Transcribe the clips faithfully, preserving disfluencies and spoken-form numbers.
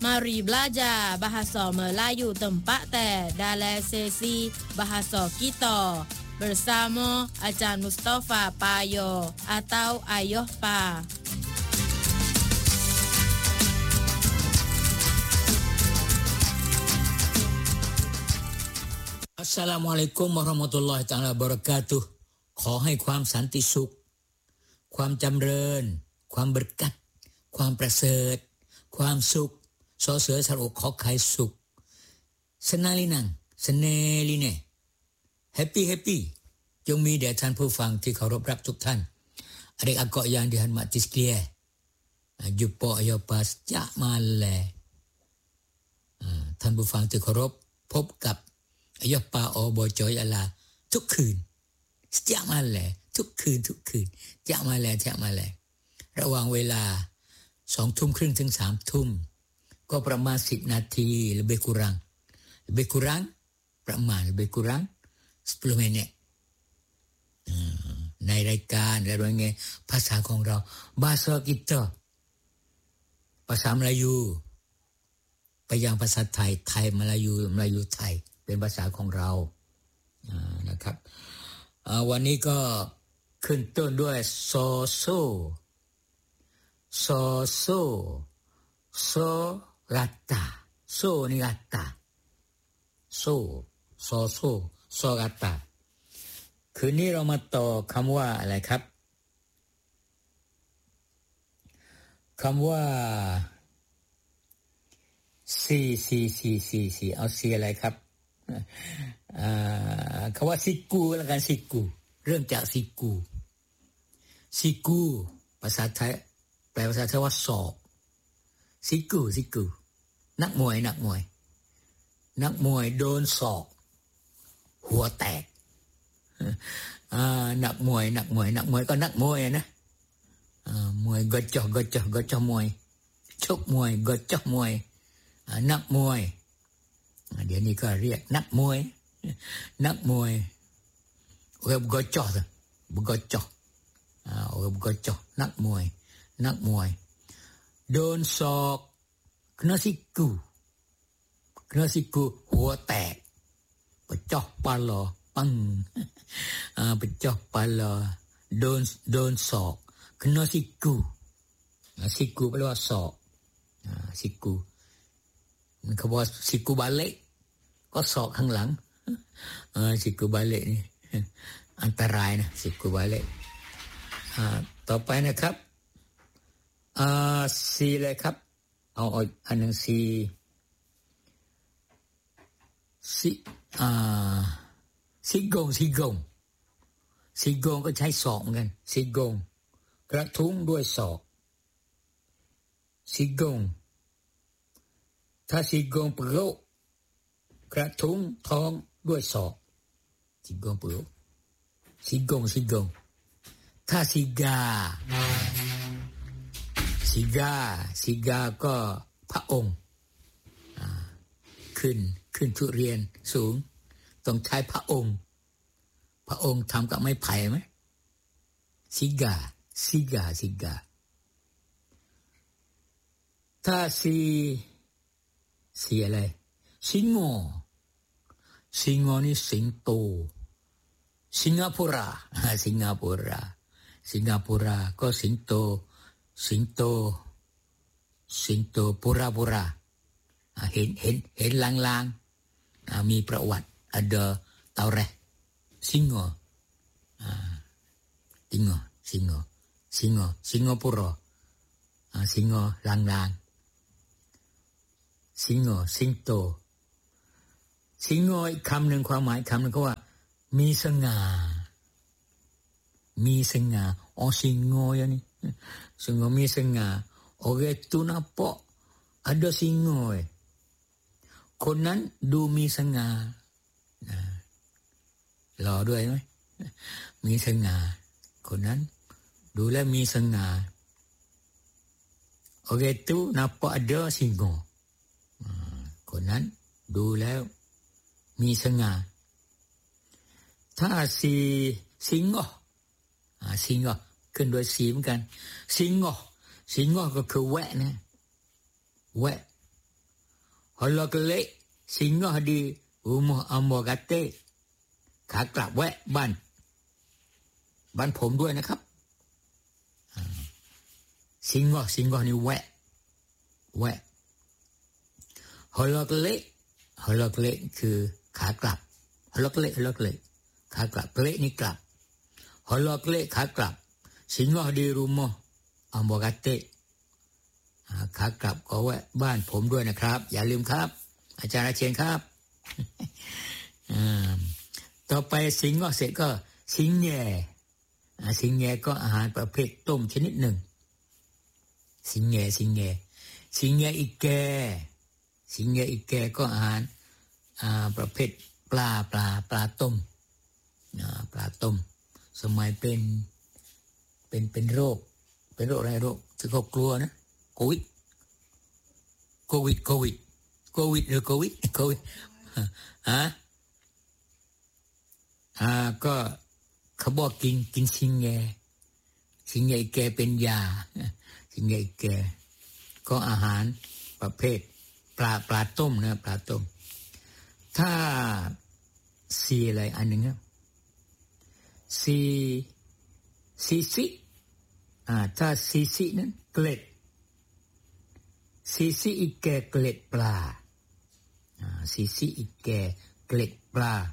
Mari belajar bahasa Melayu tempat teh dalam sesi bahasa kita bersama Ajar Mustafa Payo atau Ayuh Pa. Assalamualaikum warahmatullahi taala wabarakatuh ขอให้ความสันติสุขความจำเริญความบริกัดความประเสริฐความสุขสอเสือสระอกขอไข่สุขสนาลินังสเนลิเนแฮปปี้แฮปปี้จงมีแด่ท่านผู้ฟังที่เคารพรักทุกท่าน Adik akak yang dihormati sekalian jumpa Ayuh Pa sejak malam ท่านผู้ฟังที่เคารพพบกับAyuh Paอบจยะลาทุกคืนสะมาแลทุกคืนทุกคืนจะมาแลจะมาแลระหว่างเวลา สองทุ่มครึ่ง ถึง สามทุ่มก็ประมาณสิบนาที lebih kurang lebih kurang ประมาณ lebih kurang sepuluh menit ในรายการและด้วยไงภาษาของเรา bahasa kita ภาษามลายูไปยังภาษาไทยไทยมลายูมลายูไทยเป็นภาษาของเราอ่านะครับอ่าวันนี้ก็ขึ้นต้นด้วยโซโซโซโซโซรัตตาโซนิรัตตาโซโซโซโซรัตตาคืนนี้เรามาต่อคำว่าอะไรครับคำว่าซีซีซีซีซีเอาซีอะไรครับอ่าคำว่าซิกูแล้วกันซิกูเริ่มจากซิกูซิกูภาษาไทยแปลภาษาไทยว่าศอกซิกูซิกูนักมวยนักมวยนักมวยโดนศอกหัวแตกอ่านักมวยนักมวยนักมวยก็นักมวยนะอ่ามวยกระจอกกระจอกกระจอกมวยชกมวยกระจอกมวยนักมวยเดี๋ยวนี้ก็เรียกนักมวยนักมวยโอ้ยกระจอกกระจอกอ่าโอ้ยกระจอกนักมวยนักมวยโดนศอกคณะสิกูคณะสิกูหัวแตกปะจอกปะลอปังอ่าปะจอกปะลอโดนโดนศอกคณะสิกูสิกูแปลว่าศอกอ่าสิกูมันเขาบอกสิกูบาเละก็ศอกข้างหลังเออสิกูบาเละนี่อันตรายนะสิกูบาเละอ่าต่อไปนะครับอ่าซีเลยครับเอาเอาอันนึงซีซีอ่าซีกงซีกงซีกงก็ใช้ศอกเหมือนกันซีกงกระทุ้งด้วยศอกซีกงถ้าซีกงเปล่ากระทุ้งท้องด้วยศอกซีกงเปล่าซีกงซีกงถ้าซีกาซีกาซีกาก็พระองค์ขึ้นขึ้นทุเรียนสูงต้องใช้พระองค์พระองค์ทำกับไม้ไผ่ไหมซีกาซีกาซีกาถ้าซีซีอะไรสิงโง่สิงโง่นี่สิงโตสิงคโปร์สิงคโปร์สิงคโปร์ก็สิงโตสิงโตสิงโตปุระปุระเห็นเห็นเห็นลางๆมีประวัติ ada Taurat สิงโง่สิงโง่สิงโง่สิงโง่สิงคโปร์สิงโง่ลางๆสิงโง่สิงโตสิงโง่อีกคำหนึ่งความหมายคำหนึ่งก็ว่ามีสง่ามีสง่าอ๋อสิงโง่ya niสิงโง่มีสง่าorang tu nampak ada สิงโง่คนนั้นดูมีสง่าหล่อด้วยไหมมีสง่าคนนั้นดูแลมีสง่า orang tu nampak ada สิงโง่คนนั้นดูแล้วมีสง่าถ้าสีสิงโง่อ่าสิงโง่ขึ้นด้วยสีเหมือนกันสิงโง่สิงโง่ก็คือแวะนะแวะ Holokle singgah di rumah Amogate ขากลับแวะบ้านบ้านผมด้วยนะครับสิงห์สิงห์นี่แวะแวะฮอลอกเละฮอลอกเละคือขากลับฮอลอกเละฮอลอกเละขากลับเละนี่กลับฮอลอกเละขากลับสิงห์di rumah Amogate ขากลับก็แวะบ้านผมด้วยนะครับอย่าลืมครับอาจารย์อาเชนครับต่อไปสิงห์เสร็จก็สิงแย่สิงแย่ก็อาหารประเภทต้มชนิดหนึ่งสิงแย่สิงแย่สิงแย่อีกแกสิงแย่อีกแกก็อาหารอ่าประเภทปลาปลาปลาต้มอ่าปลาต้มสมัยเป็นเป็นเป็นโรคเป็นโรคอะไรโรคที่เขากลัวนะโควิดโควิดโควิดโควิดหรือโควิดโควิดฮะอ่าก็เขาบอกกินกินสิงแย่สิงแย่อีกแกเป็นยาสิงแย่อีกแกก็อาหารประเภทปลาปลาต้มนะปลาต้มถ้าซีอะไรอันหนึ่งนะซีซีซีอ่าถ้าซีซีนั้นเกล็ดซีซีอีกแกเกล็ดปลาอ่าซีซีอีกแกเกล็ดปลา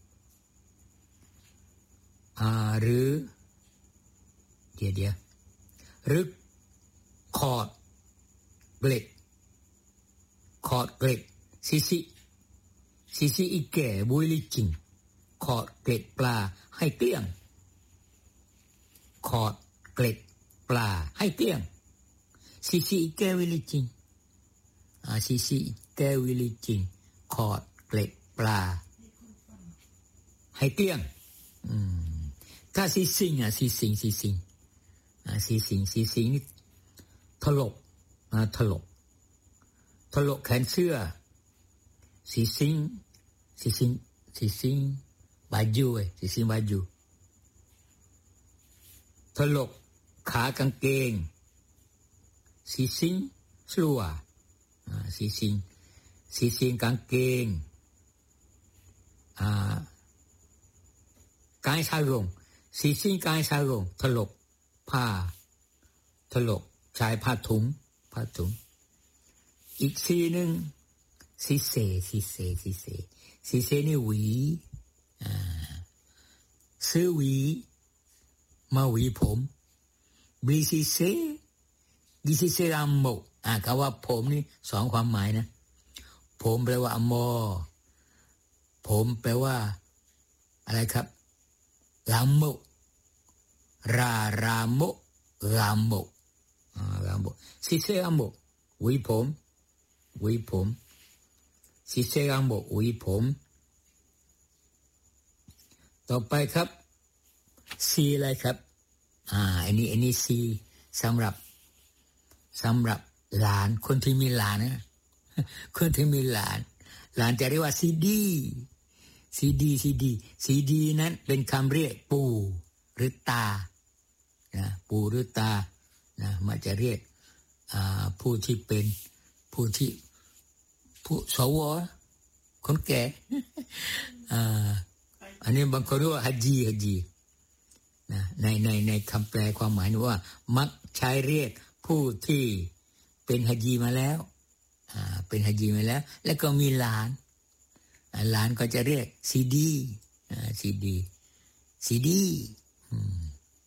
อ่าหรือเดี๋ยวเดี๋ยวหรือขอดเกล็ดขอดเกล็ดซีซีซีซีอีกแก่บุยลิจิงขอดเกล็ดปลาให้เกลี้ยงขอดเกล็ดปลาให้เกลี้ยงซีซีอีกแก่วิลิจิงอ่าซีซีอีกแก่วิลิจิงขอดเกล็ดปลาให้เกลี้ยงอืมถ้าซีซิงอ่ะซีซิงซีซิงอ่าซีซิงซีซิงนี่ถลกอ่าถลกถลกแขนเสื้อซีซิงซีซิงซีซิงบาจูเอ้ซีซิงบาจูถลกขากางเกงซีซิงสลัวอ่าซีซิงซีซิงกางเกงอ่ากายชาลงซีซิงกายชาลงถลกผ้าถลกชายผ้าถุงผ้าถุงอีกซีนึงซีเซซีเซซีเซซีเซนี่หวีอ่าซื้อหวีมาหวีผมบลีซีเซบลีซีเซอัมโมอ่าคำว่าผมนี่สองความหมายนะผมแปลว่าอัมโมผมแปลว่าอะไรครับลามโมรารามโมรามโมอ่ารามโมซีเซอัมโมหวีผมหวีผมซีเซอัมโมหวีผมต่อไปครับซีอะไรครับอ่าอันนี้อันนี้ซีสำหรับสำหรับหลานคนที่มีหลานนะคนที่มีหลานหลานจะเรียกว่าซีดีซีดีซีดีซีดีนั้นเป็นคำเรียกปู่หรือตานะปู่หรือตานะมันจะเรียกอ่าผู้ที่เป็นผู้ที่ผู้สวคนแก่อ่าอันนี้บางคนเรียกว่าฮัจญีฮัจญีนะในในในคำแปลความหมายว่ามักใช้เรียกผู้ที่เป็นฮัจญีมาแล้วอ่าเป็นฮัจญีมาแล้วแล้วก็มีหลานหลานก็จะเรียกซีดีอ่าซีดีซีดีอืม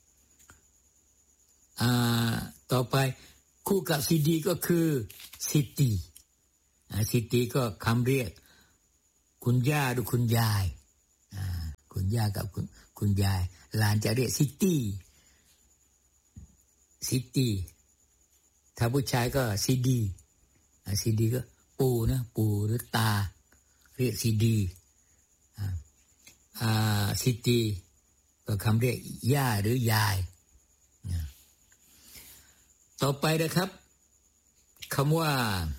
อ่าต่อไปคู่กับซีดีก็คือซิตี้อ่าซิตี้ก็คำเรียกคุณย่าหรือคุณยายอ่าคุณย่ากับคุณคุณยายหลานจะเรียกซิตี้ซิตี้ถ้าผู้ชายก็ซีดีอ่าซีดีก็ปู่นะปู่หรือตาเรียกซีดีอ่าอ่าซิตี้ก็คำเรียกย่าหรือยายต่อไปนะครับคำว่า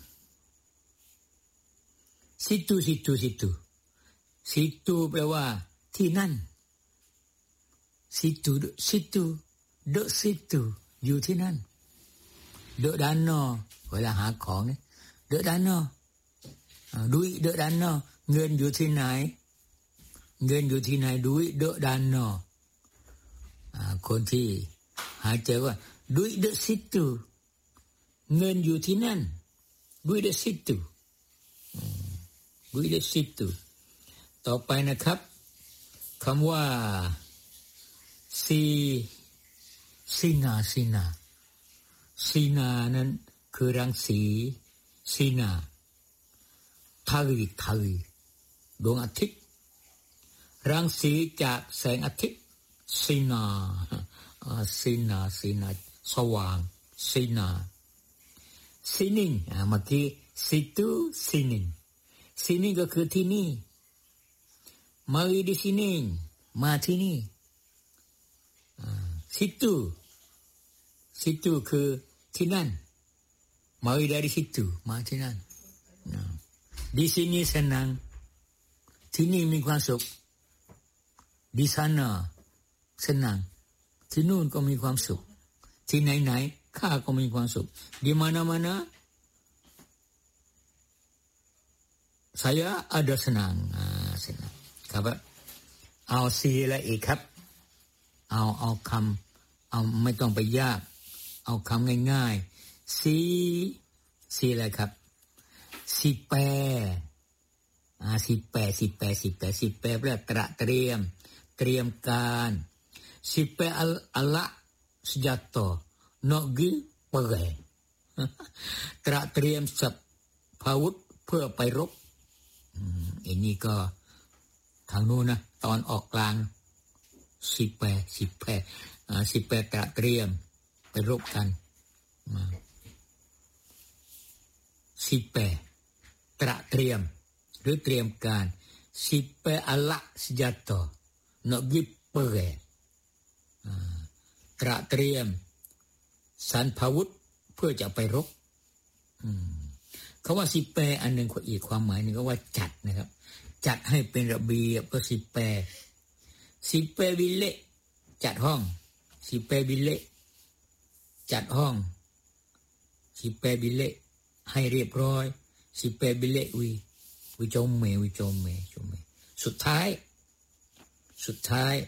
สิตูสิตูสิตูสิตูแปลว่าที่นั่นสิตูสิตูเดอะสิตูอยู่ที่นั่นเดอะด้านนอกเวลาหาของเนี่ยเดอะด้านนอก duit dek dana เงินอยู่ที่ไหนเงินอยู่ที่ไหน duit dek dana คนที่หาเจอว่า duit dek situ เงินอยู่ที่นั่น duit dek situ duit dek situ ต่อไปนะครับคำว่าซีซีนาซีนาซีนานั้นคือรังสีซีนาทาริทาริดวงอาทิตย์รังสีจากแสงอาทิตย์ซีนาซีนาซีนาสว่างซีนาซีนิงเมื่อกี้ซิตูซีนิงซีนิงก็คือที่นี่mari di sini มาที่นี่situ situ คือที่นั่น mari dari situ มาที่นั่น di sini senang ที่นี่มีความสุข di sana senang ที่นู่นก็มีความสุขที่ไหนๆข้าก็มีความสุข di mana-mana saya ada senang senangครับเอาซีละอีกครับเอาเอาคำเอาไม่ต้องไปยากเอาคำง่ายๆซีซีอะไรครับซีแปอ่าซีแปซีแปซีแปซีแปแปลว่าตระเตรียมเตรียมการซีแปอัลละสจัตโตนอกิเปเรตระเตรียมสัพพาวุธเพื่อไปรบอันนี้ก็ทางโน้นนะตอนออกกลางสิแปสิแปอ่าสิแปตระเตรียมไปรบกันสิแปตระเตรียมหรือเตรียมการสิแปอัลละสจัตโตนอกิเปเรอ่าตระเตรียมสรรพาวุธเพื่อจะไปรบอืมคำว่าสิแปอันนึงอีกความหมายนึงก็ว่าจัดนะครับจัดให้เป็นระเบียบก็สิแปสิแปบิเลจัดห้องสิแปบิเลจัดห้องสิแปบิเลให้เรียบร้อยสิแปบิเลวิวิจมเมวิจมเมจมเมสุดท้ายสุดท้าย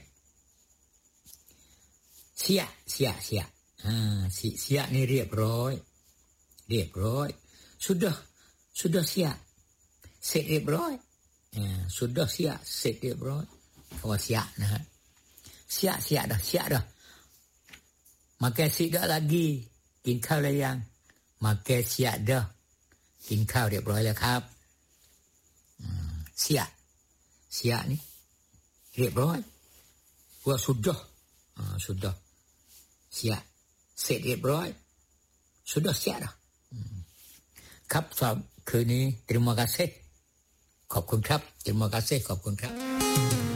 เสียเสียเสียอ่าเสียนี่เรียบร้อยเรียบร้อย sudah sudah siap เสร็จเรียบร้อยอ่า sudah siap เสร็จเรียบร้อยคำว่า siap นะฮะ siap siap dah siap dah makan siap lagi กินข้าวแล้วยัง makan siap dah กินข้าวเรียบร้อยแล้วครับอ่า siap siap นี่เรียบร้อยว่า sudah อ่า sudah siap เสร็จเรียบร้อย sudah siap dah ครับสำหรับคืนนี้ terima kasih ขอบคุณครับ terima kasih ขอบคุณครับ